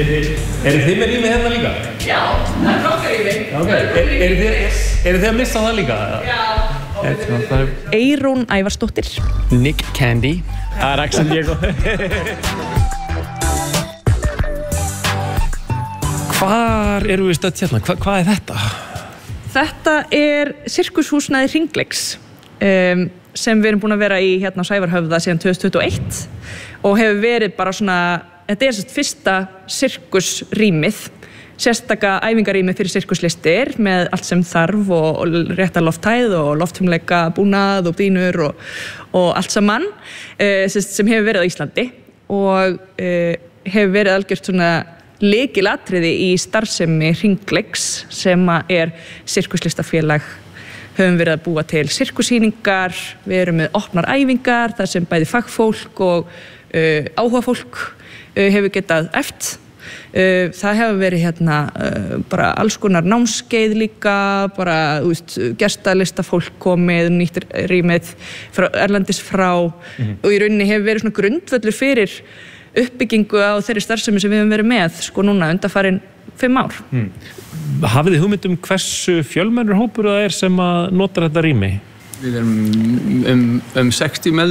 Eru þið með rými hérna líka? Já, það er okkar rými. Eru þið að missa það líka? Já. Eyrún Ævarsdóttir. Nick Candy. Það er Axel Diego. Hvar eru við stödd hérna? Hvað er þetta? Þetta er sirkushúsnæði Hringleiks sem við erum búin að vera í hérna á Sævarhöfða síðan 2021 og hefur verið bara svona, þetta er fyrsta sirkusrýmið, sérstaka æfingarými fyrir sirkuslistir með allt sem þarf og rétta lofthæð og lofthumleika búnað og dýnur og allt saman sem hefur verið á Íslandi og hefur verið algjört svona lykilatriði í starfsemi Hringleiks sem er sirkuslistafélag. Höfum verið að búa til sirkussýningar, við erum með opnar æfingar þar sem bæði fagfólk og áhugafólk hefur getað æft. Það hefur verið hérna bara alls konar námskeið líka, bara gestalistafólk komið, nýtt rýmið erlendis frá og í rauninni hefur verið svona grundvöllur fyrir uppbyggingu á þeirri starfsemi sem við höfum verið með sko núna undanfarin 5 ár. Hafið þið hugmynd hversu fjölmennur hópur það er sem að notar þetta rými? Við erum 60 meðlimir.